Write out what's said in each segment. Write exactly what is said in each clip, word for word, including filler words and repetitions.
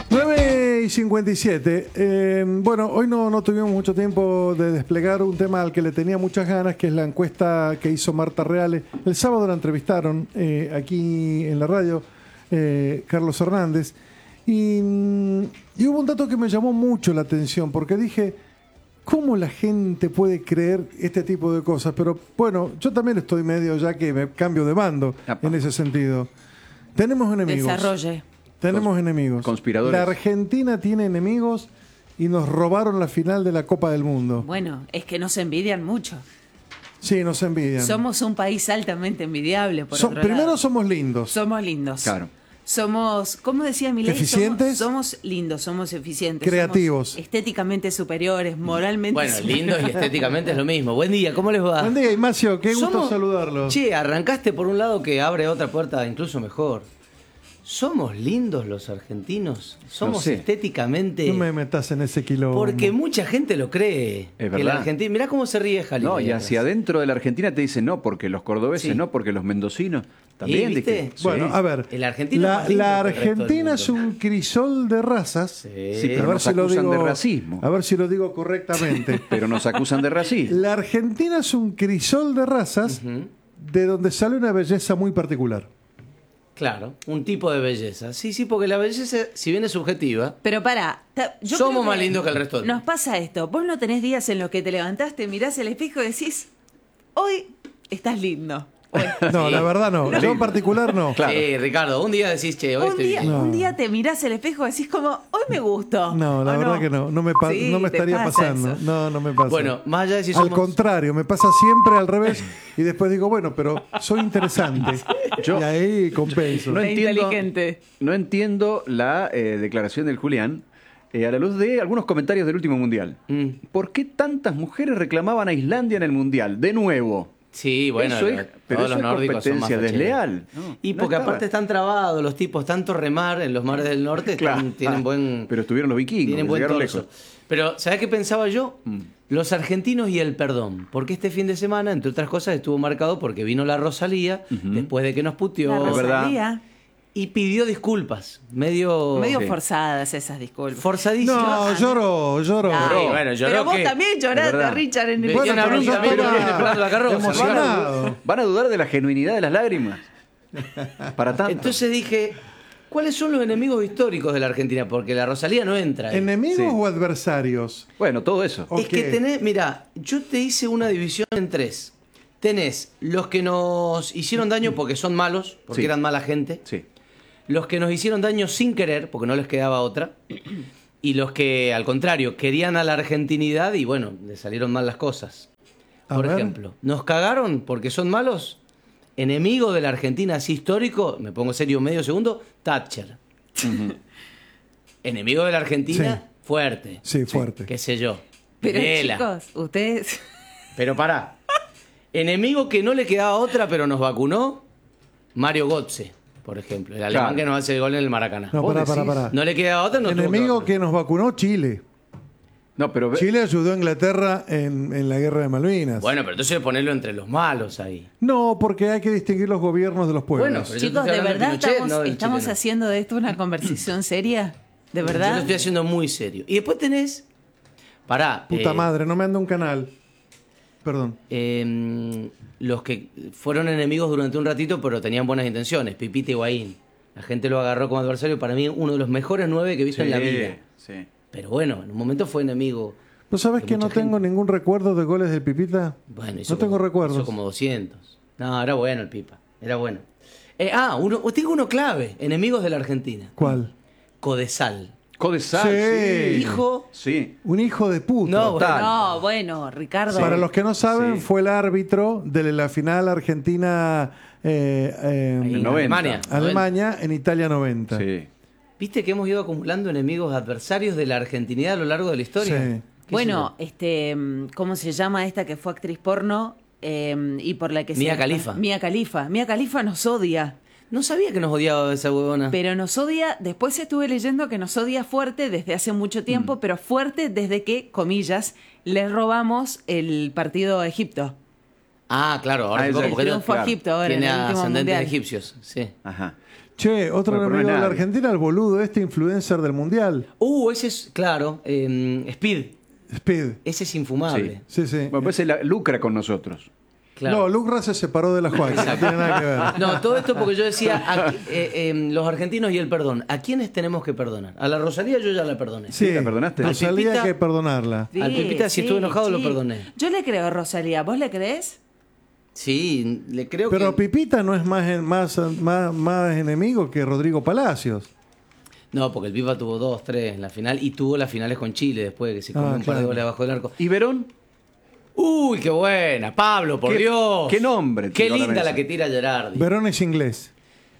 nueve y cincuenta y siete. Eh, bueno, hoy no, no tuvimos mucho tiempo de desplegar un tema al que le tenía muchas ganas, que es la encuesta que hizo Marta Reale. El sábado la entrevistaron eh, aquí en la radio, eh, Carlos Hernández. Y, y hubo un dato que me llamó mucho la atención, porque dije, ¿cómo la gente puede creer este tipo de cosas? Pero bueno, yo también estoy medio ya que me cambio de bando Apa. en ese sentido. Tenemos enemigos. Desarrolle. Tenemos Cons enemigos. Conspiradores. La Argentina tiene enemigos y nos robaron la final de la Copa del Mundo. Bueno, es que nos envidian mucho. Sí, nos envidian. Somos un país altamente envidiable, por so, otro Primero lado. somos lindos. Somos lindos. Claro. Somos, ¿cómo decía Milei? Eficientes. Somos, somos lindos, somos eficientes. Creativos. Somos estéticamente superiores, moralmente Bueno, superiores. lindos y estéticamente es lo mismo. Buen día, ¿cómo les va? Buen día, Ignacio, qué gusto Somos... saludarlo. Che, arrancaste por un lado que abre otra puerta incluso mejor. ¿Somos lindos los argentinos? ¿Somos no sé. estéticamente...? No me metas en ese quilombo. Porque mucha gente lo cree. Es que la verdad. Argentina... Mirá cómo se ríe Jalil. No, y hacia adentro de la Argentina te dicen no, porque los cordobeses Sí. no, porque los mendocinos también. ¿Y, de viste? que- Bueno, sí. a ver. El argentino la, es más lindo la que el resto del Argentina mundo. es un crisol de razas. Sí. Sí, pero a ver nos si lo acusan digo, de racismo. A ver si lo digo correctamente. Pero nos acusan de racismo. La Argentina es un crisol de razas Ujú. de donde sale una belleza muy particular. Claro, un tipo de belleza. Sí, sí, porque la belleza, si bien es subjetiva, Pero pará, ta- yo Somos creo más lindos que el resto del Nos mundo. pasa esto. Vos no tenés días en los que te levantaste, mirás el espejo y decís, hoy estás lindo. Hoy. No, Sí. la verdad no. Yo en particular no. Claro. Sí, Ricardo, un día decís, che, hoy Un estoy día, bien. No. un día te mirás el espejo y decís como, hoy me gusto. No, la ¿O verdad que no. No me, pa- Sí, no me te estaría pasa pasando. eso. No, no me pasa. Bueno, más allá de si Al somos... contrario, me pasa siempre al revés y después digo, bueno, pero soy interesante. Yo- y ahí compenso. No Re entiendo, inteligente. no entiendo la eh, declaración del Julián eh, a la luz de algunos comentarios del último Mundial. Mm. ¿Por qué tantas mujeres reclamaban a Islandia en el Mundial? De nuevo. Sí, bueno, Eso es- lo- pero todos eso los es nórdicos son más competencia facheros. desleal. No, y no porque estaba. aparte están trabados los tipos, tanto remar en los mares del norte, están- Claro. tienen buen... Pero estuvieron los vikingos, Tienen que buen llegaron torso. lejos. Pero, ¿sabés qué pensaba yo? Mm. Los argentinos y el perdón. Porque este fin de semana, entre otras cosas, estuvo marcado porque vino la Rosalía, Ujú. después de que nos puteó, La Es verdad. Rosalía. y pidió disculpas. Medio... Medio Sí. forzadas esas disculpas. forzadísimas. No, lloró, lloró. Ay, Lloró. Bueno, lloró pero vos que- también Es lloraste, verdad. Richard, en el Bueno, video. pero yo también estaba viene esperando la carroza. emocionado. Van a dudar de la genuinidad de las lágrimas. Para tanto. Entonces dije, ¿cuáles son los enemigos históricos de la Argentina? Porque la Rosalía no entra ahí. ¿Enemigos Sí. o adversarios? Bueno, todo eso. O- Es que Ok. tenés, mira, yo te hice una división en tres. Tenés los que nos hicieron daño porque son malos, porque Sí. eran mala gente. Sí. Los que nos hicieron daño sin querer, porque no les quedaba otra. Y los que, al contrario, querían a la argentinidad y bueno, les salieron mal las cosas. A Por ver. ejemplo, ¿nos cagaron porque son malos? Enemigo de la Argentina así histórico, me pongo serio medio segundo, Thatcher. Enemigo de la Argentina, Sí. fuerte. Sí, fuerte. Qué sé yo. Pero Videla. chicos, ustedes... Pero pará. Enemigo que no le quedaba otra, pero nos vacunó, Mario Götze, por ejemplo. El alemán Claro. que nos hace el gol en el Maracaná. No, ¿Vos pará, pará, decís? pará. No le quedaba otra, no tuvo Enemigo que que nos vacunó, Chile. No, pero ve- Chile ayudó a Inglaterra en, en la guerra de Malvinas. Bueno, pero entonces ponerlo entre los malos ahí. No, porque hay que distinguir los gobiernos de los pueblos. Bueno, pero yo Chicos, te estoy ¿de hablando verdad de Pinochet, estamos, no del estamos chileno. haciendo de esto una conversación seria? ¿De Yo lo verdad? estoy haciendo muy serio. Y después tenés. Pará. Puta eh, madre, no me anda un canal. Perdón. eh, los que fueron enemigos durante un ratito, pero tenían buenas intenciones. Pipita Higuaín. La gente lo agarró como adversario. Para mí, uno de los mejores nueve que he visto Sí, en la vida. sí. Pero bueno, en un momento fue enemigo. ¿Vos sabés de que no mucha tengo gente. ningún recuerdo de goles del Pipita? Bueno, hizo No tengo como- recuerdos. Hizo como doscientos. No, era bueno el Pipa. Era bueno. Eh, ah, uno, tengo uno clave. Enemigos de la Argentina. ¿Cuál? Codesal. Codesal, Sí. sí. Hijo. Sí. Un hijo de puta. No, Total. No, bueno, Ricardo. Para los que no saben, Sí. fue el árbitro de la final Argentina eh, eh, Ahí, En noventa. Alemania. Alemania en Italia noventa. Sí. Viste que hemos ido acumulando enemigos adversarios de la argentinidad a lo largo de la historia. Sí. ¿Qué Bueno, sé este, ¿cómo se llama esta que fue actriz porno? Eh, y por la que Mia se... Khalifa. Mia Khalifa. Mia Khalifa nos odia. yo? No sabía que nos odiaba esa huevona. Pero nos odia, después estuve leyendo que nos odia fuerte desde hace mucho tiempo, pero fuerte desde que, comillas, le robamos el partido a Egipto. Ah, claro, ahora Ah, te esa- toco El porque triunfo a claro. Egipto ahora en tiene el último ascendentes mundial. egipcios. Sí. Ajá. Che, otro Bueno, pero no enemigo es de la nadie. Argentina, el boludo, este influencer del Mundial. Uh, ese es, claro, eh, Speed. Speed. Ese es infumable. Sí, sí. Bueno, pues él lucra con nosotros. Claro. No, Lucra se separó de la Juanca, no tiene nada que ver. No, todo esto porque yo decía, a- eh, eh, los argentinos y el perdón. ¿A quiénes tenemos que perdonar? A la Rosalía yo ya la perdoné. Sí, ¿la perdonaste? Rosalía Al hay Pepita- que perdonarla. Al Pepita, si estuve enojado, lo perdoné. Yo le creo a Rosalía. ¿Vos le crees? Sí, le creo Pero que... Pipita no es más, en- más, más, más enemigo que Rodrigo Palacios. No, porque el Pipa tuvo dos, tres en la final y tuvo las finales con Chile después que se comió Ah, un par claro. de goles abajo del arco. ¿Y Verón? Uy, qué buena, Pablo, por ¿Qué- Dios. qué nombre Qué tiró a la linda mesa? la que tira Gerardi. Verón es inglés.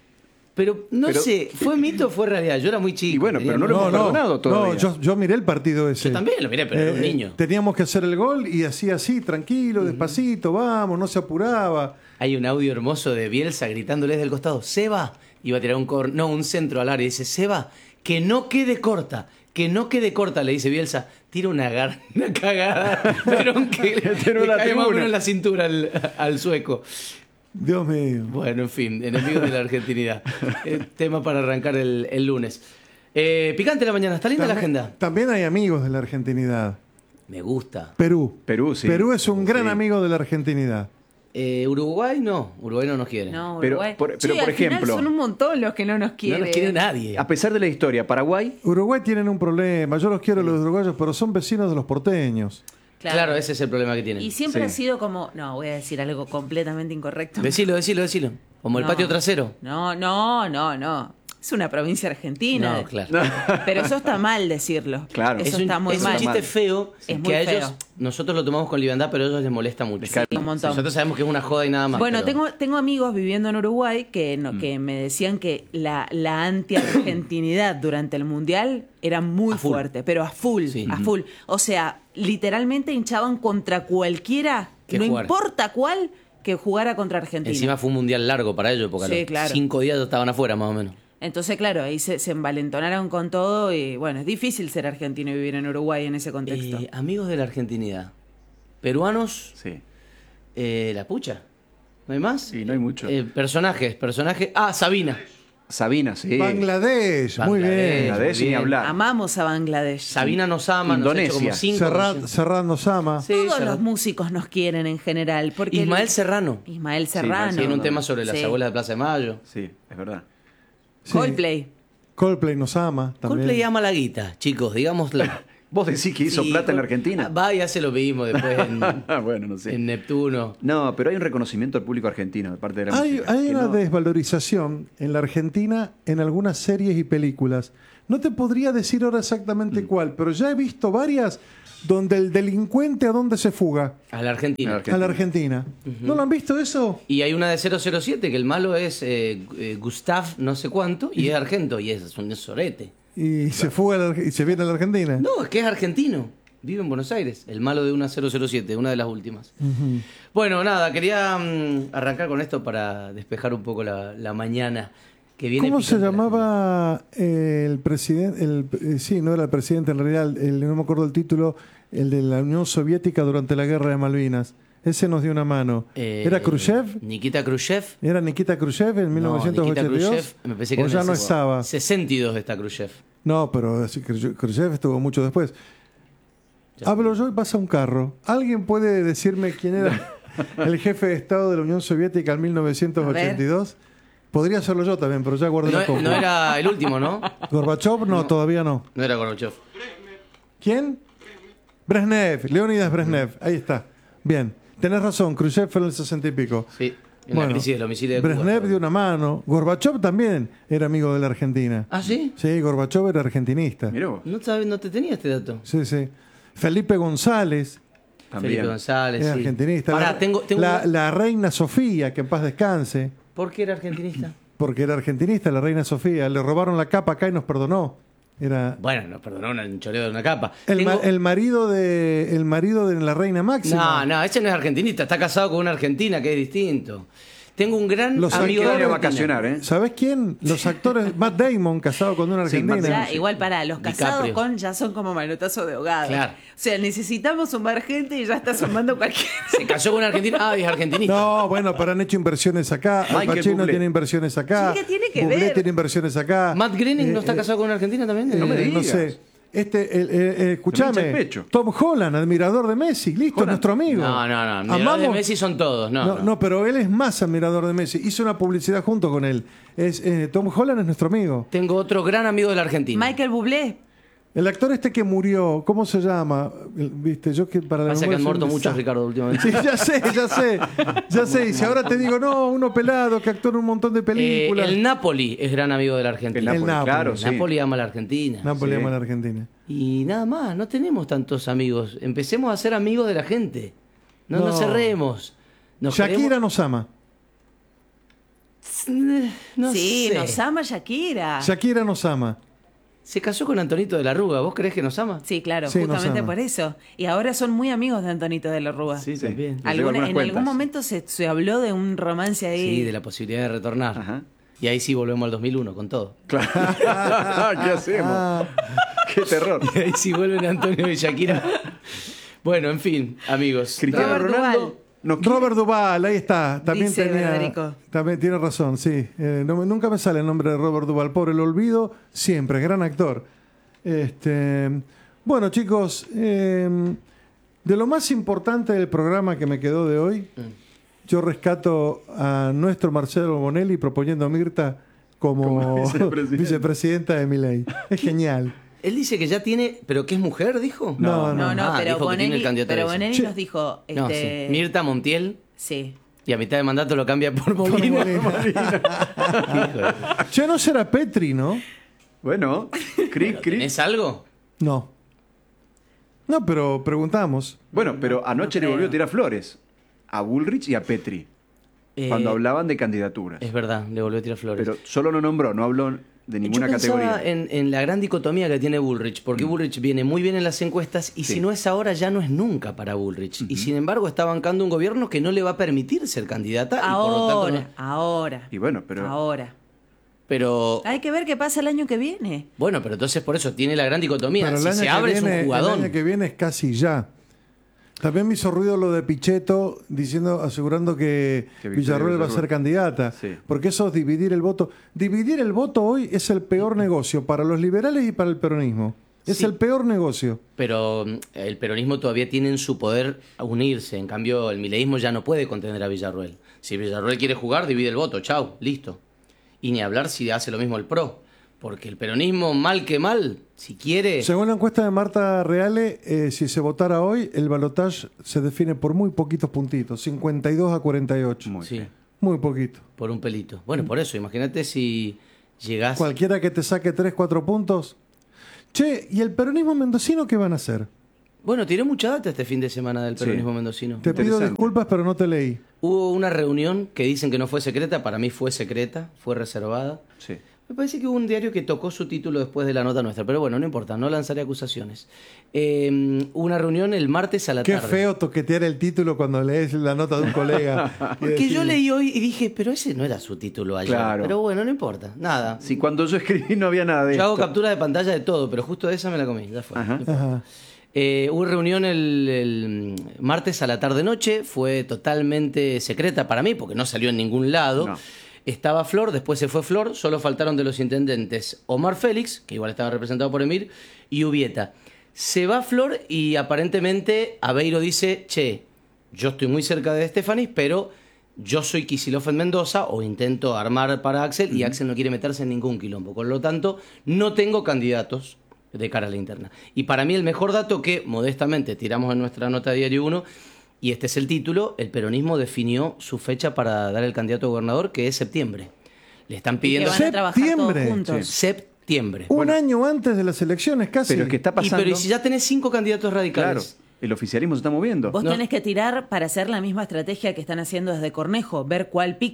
Pero no Pero- sé, ¿fue mito o fue realidad? Yo era muy chico. Y bueno, tenía- pero no lo hemos perdonado todavía. No, yo, yo miré el partido ese. Yo también lo miré, pero era un niño. Teníamos que hacer el gol y hacía así, tranquilo, despacito, vamos, no se apuraba. Hay un audio hermoso de Bielsa gritándoles del costado, Seba, iba a tirar un cor no, un centro al área, y dice, Seba, que no quede corta, que no quede corta, le dice Bielsa, tira una, gar una cagada, pero que le, Tiró le la cae más o tribuna. menos en la cintura al, al sueco. Dios mío. Bueno, en fin, enemigos de la argentinidad. Eh, tema para arrancar el, el lunes. Eh, picante la mañana, ¿está linda la También, agenda? también hay amigos de la argentinidad. Me gusta. Perú. Perú, sí. Perú es un gran Sí. amigo de la argentinidad. Eh, Uruguay no, Uruguay no nos quiere. No, Pero, Uruguay. por- Che, pero, por al final ejemplo- son un montón los que no nos no quieren. nos quiere nadie. A pesar de la historia, Paraguay, Uruguay tienen un problema. Yo los quiero los uruguayos, pero son vecinos de los porteños. Claro. ese es el problema que tienen. Y siempre Sí. ha sido como. No, voy a decir algo completamente incorrecto. Decilo, decilo, decilo. Como el No. patio trasero. No, no, no, no. Es una provincia argentina. No, claro. Pero eso está mal decirlo. Claro. Eso es un, está muy es mal. un chiste mal. feo Es que muy a ellos, feo. nosotros lo tomamos con liviandad, pero a ellos les molesta mucho. Les cae- Un montón. Nosotros sabemos que es una joda y nada más. Bueno, pero- tengo, tengo amigos viviendo en Uruguay que, no, que me decían que la, la anti-argentinidad durante el Mundial era muy A full. fuerte, pero a full, Sí. a full. O sea, literalmente hinchaban contra cualquiera, Que no jugara. importa cuál, que jugara contra Argentina. Encima fue un mundial largo para ellos, porque a Sí, los claro. cinco días ya estaban afuera, más o menos. Entonces, claro, ahí se, se envalentonaron con todo y bueno, es difícil ser argentino y vivir en Uruguay en ese contexto. Eh, amigos de la argentinidad. Peruanos, sí. eh, la pucha. ¿No hay más? Sí, no hay mucho. Eh, personajes, personajes. Ah, Sabina. Sabina, sí. Bangladesh, muy Bangladesh. bien. Bangladesh, Muy ni bien. hablar. Amamos a Bangladesh. Sabina nos ama, nos ha hecho como Indonesia. cinco. Serrat, canciones. Serrat nos ama. Sí, Todos Serrat. los músicos nos quieren en general. Porque Ismael el- Serrano. Ismael Ismael Serrano. Tiene un tema sobre las Sí. abuelas de Plaza de Mayo. Sí, es verdad. Sí. Coldplay. Coldplay nos ama también. Coldplay ama la guita, chicos, digámoslo. ¿Vos decís que hizo Sí, plata en Col- Argentina? Va y hace lo mismo después en, bueno, no sé. en Neptuno. No, pero hay un reconocimiento al público argentino de parte de la Hay, música. hay que una no- desvalorización en la Argentina en algunas series y películas. No te podría decir ahora Mm. exactamente cuál, pero ya he visto varias donde el delincuente a dónde se fuga. A la Argentina. A la Argentina. A la Argentina. ¿No lo han visto eso? Y hay una de cero cero siete que el malo es eh, eh, Gustav no sé cuánto y es argento y es un sorete. Y se fuga a la Arge- y se viene a la Argentina. No, es que es argentino. Vive en Buenos Aires. El malo de una cero cero siete, una de las últimas. Bueno, nada, quería mm, arrancar con esto para despejar un poco la, la mañana que viene. ¿Cómo se picante la llamaba el presidente? El, eh, sí, no era el presidente en realidad, el, no me acuerdo el título, el de la Unión Soviética durante la guerra de Malvinas. Ese nos dio una mano. Eh, ¿Era Khrushchev? Nikita Khrushchev. ¿Era Nikita Khrushchev en mil No, novecientos ochenta y dos? Nikita Khrushchev, me parece que ¿O era ya en no el estaba? sesenta y dos está Khrushchev. No, pero sí, Khrushchev Khrushchev estuvo mucho después. Ya Hablo yo y pasa un carro. ¿Alguien puede decirme quién era el jefe de Estado de la Unión Soviética en mil novecientos ochenta y dos? Podría hacerlo yo también, pero ya guardé la No, copa. no era el último, ¿no? ¿Gorbachev? No, todavía no. No era Gorbachev. ¿Quién? Brezhnev, Leonidas Brezhnev. Ahí está. Bien. Tenés razón, Khrushchev fue en el sesenta y pico. Sí, en la crisis del homicidio de Cuba. Brezhnev dio una mano. Gorbachev también era amigo de la Argentina. ¿Ah, sí? Sí, Gorbachev era argentinista. Mirá vos, No, sabes, no te tenía este dato. Sí, sí. Felipe González también. Felipe González, era sí. argentinista. Pará, la, tengo, tengo la- una- la reina Sofía, que en paz descanse, ¿Por qué era argentinista? porque era argentinista, la reina Sofía. Le robaron la capa acá y nos perdonó. Era Bueno, nos perdonó un choreo de una capa. el, Tengo- ma- el marido de el marido de la reina Máxima. No, no, ese no es argentinista, está casado con una argentina que es distinto. Tengo un gran Los amigo de Quiero actores- Argentina. vacacionar, ¿eh? ¿Sabés quién? Los actores. Matt Damon, casado con una Sí, argentina. Matt Damon. Ya, igual para los casados DiCaprio. con ya son como manotazo de ahogado. Claro. O sea, necesitamos sumar gente y ya está sumando cualquier. Se casó con una argentina. Ah, es argentinista. No, bueno, pero han hecho inversiones acá. Al Michael Pacino Bublé. tiene inversiones acá. Sí, ¿qué tiene que Bublé ver? tiene inversiones acá. Matt Groening no está Eh, casado con una argentina también. No me Eh, digas. no sé. Este, el, eh, eh, Me escuchame, hincha el pecho. Tom Holland, admirador de Messi, listo, Holland. nuestro amigo. No, no, no. Admirador de Amamos- Messi son todos. No, No, no. no, pero él es más admirador de Messi. Hizo una publicidad junto con él. Es, eh, Tom Holland es nuestro amigo. Tengo otro gran amigo de la Argentina. Michael Bublé. El actor este que murió, ¿cómo se llama? El- Viste, yo que para la Pasa que memoria han soy un muerto muchos, desastre. Ricardo, últimamente. Sí, ya sé, ya sé. Ya sé. Y si ahora te digo, no, uno pelado que actúa en un montón de Eh, películas. el Napoli es gran amigo de la El Argentina. Napoli, Napoli. claro, El sí. Napoli ama a la Argentina. Napoli Sí. ama a la Argentina. Y nada más, no tenemos tantos amigos. Empecemos a ser amigos de la gente. No, No. nos cerremos. Nos Shakira queremos- nos ama. No sí, sé. nos ama Shakira. Shakira nos ama. Se casó con Antonito de la Rúa. ¿Vos creés que nos ama? Sí, claro, Sí, nos justamente ama. por eso. Y ahora son muy amigos de Antonito de la Rúa. Sí, Sí. también. Le llevo Alguna- algunas en cuentas. algún momento se, se habló de un romance ahí. Sí, de la posibilidad de retornar. Ajá. Y ahí sí volvemos al dos mil uno con todo. Claro. ¿Qué hacemos? Ah, Qué terror. Y ahí sí vuelven Antonio y Shakira. Bueno, en fin, amigos. Cristiano Robert Ronaldo. Duval. nos quiere- Robert Duval, ahí está. También Dice tenía. Federico. También tiene razón, sí. Eh, no me- nunca me sale el nombre de Robert Duval. Pobre, lo olvido siempre. Gran actor. Este, bueno, chicos, eh, de lo más importante del programa que me quedó de hoy, yo rescato a nuestro Marcelo Bonelli proponiendo a Mirta como, Como vicepresidenta. vicepresidenta de Milei. Es genial. Él dice que ya tiene, pero que es mujer, dijo. No, No, no, Ah, pero dijo que tiene el Bonelli, candidato pero ese. Bonelli Che. nos dijo. No, Este, sí. Mirta Montiel sí. y a mitad de mandato lo cambia por Molina. Hijo de- Che, no será Petri, ¿no? Bueno, cric, cric. ¿Es algo? No. No, pero preguntamos. Bueno, pero anoche No le volvió a creo. tirar flores a Bullrich y a Petri Eh, cuando hablaban de candidaturas. Es verdad, le volvió a tirar flores. Pero solo lo nombró, no habló de ninguna Yo pensaba categoría. en, en la gran dicotomía que tiene Bullrich, porque Bullrich viene muy bien en las encuestas y Sí. si no es ahora, ya no es nunca para Bullrich. Y sin embargo está bancando un gobierno que no le va a permitir ser candidata. y por lo tanto Ahora, no- ahora. Y bueno, pero Ahora. Pero Hay que ver qué pasa el año que viene. bueno, pero entonces por eso tiene la gran dicotomía. Pero el Si año se que abre viene, es un el jugadón. año que viene es casi ya. También me hizo ruido lo de Pichetto diciendo, asegurando que, Que Victoria Villarroel va a ser Villarroel. candidata. Sí. Porque eso es dividir el voto. Dividir el voto hoy es el peor negocio para los liberales y para el peronismo. Es Sí. el peor negocio. Pero mm, el peronismo todavía tiene en su poder unirse. En cambio, el mileísmo ya no puede contener a Villarroel. Si Villarroel quiere jugar, divide el voto. Chau, listo. Y ni hablar si hace lo mismo el PRO. Porque el peronismo, mal que mal, si quiere... Según la encuesta de Marta Reale, eh, si se votara hoy, el balotaje se define por muy poquitos puntitos, cincuenta y dos a cuarenta y ocho. muy Sí, bien. Muy poquito. por un pelito. Bueno, por eso, imagínate si llegás... Cualquiera que te saque tres, cuatro puntos. Che, ¿y el peronismo mendocino qué van a hacer? Bueno, tiré mucha data este fin de semana del Sí. peronismo mendocino. Te pido Interesante. disculpas, pero no te leí. Hubo una reunión que dicen que no fue secreta, para mí fue secreta, fue reservada. Sí. Me parece que hubo un diario que tocó su título después de la nota nuestra, pero bueno, no importa, no lanzaré acusaciones. Eh, hubo una reunión el martes a la Qué tarde. feo toquetear el título cuando lees la nota de un colega. Y Porque decir, yo leí hoy y dije, pero ese no era su título ayer. Claro. Pero bueno, no importa, nada. Si cuando yo escribí no había nada de Yo hago esto. captura de pantalla de todo, pero justo de esa me la comí, ya fue. Ajá. Ajá. Eh, hubo reunión el, el martes a la tarde-noche, fue totalmente secreta para mí, porque no salió en ningún lado. No. Estaba Flor, después se fue Flor, solo faltaron de los intendentes Omar Félix, que igual estaba representado por Emir, y Ubieta. Se va Flor y aparentemente Aveiro dice, che, yo estoy muy cerca de Estefanis, pero yo soy Kicillof en Mendoza, o intento armar para Axel, y Axel no quiere meterse en ningún quilombo. Con lo tanto, no tengo candidatos de cara a la interna. Y para mí el mejor dato que, modestamente, tiramos en nuestra nota de Diario uno, y este es el título, el peronismo definió su fecha para dar el candidato a gobernador, que es septiembre. Le están Y que pidiendo van a trabajar todos Septiembre. juntos. septiembre. Un Bueno. año antes de las elecciones, casi. Pero es que está Y, pasando. pero ¿y si ya tenés cinco candidatos Claro, radicales? el oficialismo se está moviendo. Vos No. tenés que tirar para hacer la misma estrategia que están haciendo desde Cornejo, ver cuál pica.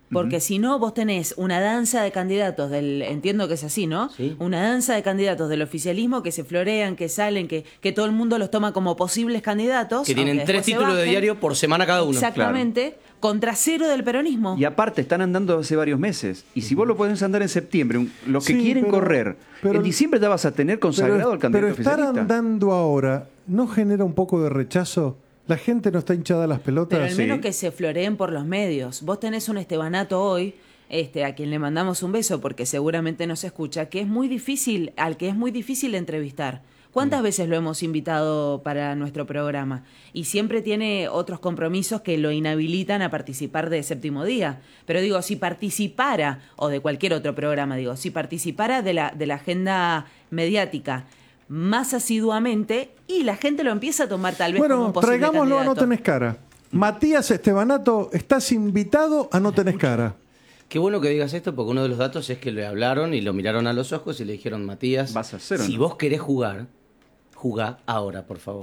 Porque uh-huh. si no, vos tenés una danza de candidatos del, entiendo que es así, ¿no? Sí. Una danza de candidatos del oficialismo que se florean, que salen, que, que todo el mundo los toma como posibles candidatos. Que tienen tres títulos de diario por semana cada uno. Exactamente. Claro. Contra cero del peronismo. Y aparte, están andando hace varios meses. Y si vos lo podés andar en septiembre, los que sí, quieren pero, correr, pero, en diciembre ya vas a tener consagrado pero, al candidato pero estar oficialista. andando ahora, ¿no genera un poco de rechazo? La gente no está hinchada a las pelotas. Pero al menos sí. que se floreen por los medios. Vos tenés un Estebanato hoy, este, a quien le mandamos un beso porque seguramente nos escucha, que es muy difícil, al que es muy difícil entrevistar. ¿Cuántas veces lo hemos invitado para nuestro programa? Y siempre tiene otros compromisos que lo inhabilitan a participar de Séptimo Día. Pero digo, si participara, o de cualquier otro programa, digo, si participara de la, de la agenda mediática más asiduamente, y la gente lo empieza a tomar tal vez bueno, como un posible traigámoslo candidato. a No Tenés Cara. Matías Estebanato, estás invitado a No Tenés Cara. Qué bueno que digas esto, porque uno de los datos es que le hablaron y lo miraron a los ojos y le dijeron, Matías, ¿vas a hacer o si no? vos querés jugar, jugá ahora, por favor.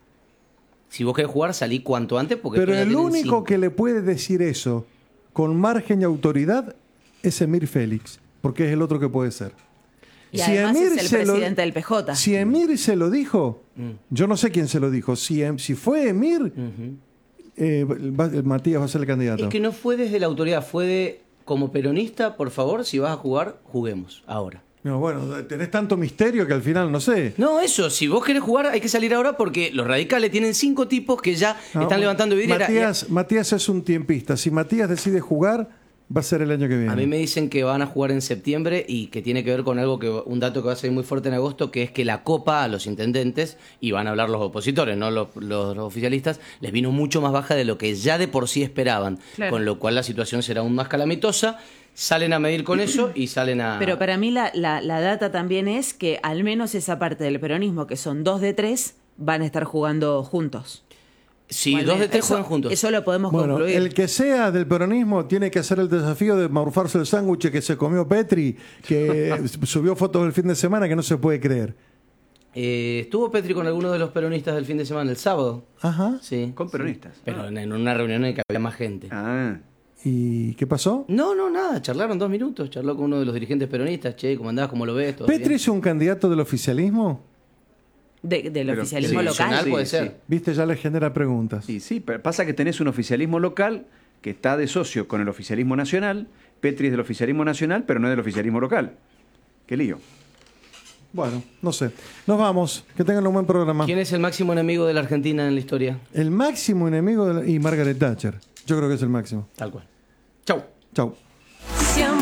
Si vos querés jugar, salí cuanto antes, porque Pero después el ya tienen único cinco. que le puede decir eso con margen y autoridad es Emir Félix, porque es el otro que puede ser. Y además es el se presidente del P J. Si Emir se lo dijo, Mm. yo no sé quién se lo dijo. Si, em- si fue Emir, Ujú. eh, va- Matías va a ser el candidato. Es que no fue desde la autoridad, fue de, como peronista, por favor, si vas a jugar, juguemos, ahora. No, bueno, tenés tanto misterio que al final no sé. No, eso, si vos querés jugar, hay que salir ahora porque los radicales tienen cinco tipos que ya No, están levantando vidriera. Matías, Matías es un tiempista. Si Matías decide jugar, va a ser el año que viene. A mí me dicen que van a jugar en septiembre y que tiene que ver con algo que un dato que va a ser muy fuerte en agosto, que es que la copa a los intendentes, y van a hablar los opositores, no los, los, los oficialistas, les vino mucho más baja de lo que ya de por sí esperaban, Claro. con lo cual la situación será aún más calamitosa. Salen a medir con eso y salen a... Pero para mí la, la, la data también es que al menos esa parte del peronismo, que son dos de tres, van a estar jugando juntos. Sí, Igualmente, dos de tres eso- juegan juntos. Eso lo podemos Bueno, concluir. el que sea del peronismo tiene que hacer el desafío de morfarse el sándwich que se comió Petri, que subió fotos el fin de semana que no se puede creer. Eh, estuvo Petri con alguno de los peronistas del fin de semana, el sábado. Ajá. Sí. Con peronistas. Pero en, en una reunión en la que había más gente. Ah. ¿Y qué pasó? No, no, nada. Charlaron dos minutos. Charló con uno de los dirigentes peronistas. Che, ¿cómo andás? ¿Cómo lo ves? ¿Todo ¿Petri bien? es un candidato del oficialismo? De- del Pero- oficialismo sí, local. nacional Sí, puede sí. ser. Viste, ya le genera preguntas. Y sí, pero pasa que tenés un oficialismo local que está de socio con el oficialismo nacional. Petri es del oficialismo nacional, pero no es del oficialismo local. Qué lío. Bueno, no sé. Nos vamos. Que tengan un buen programa. ¿Quién es el máximo enemigo de la Argentina en la historia? El máximo enemigo de la... y Margaret Thatcher. Yo creo que es el máximo. Tal cual. Chau. Chau.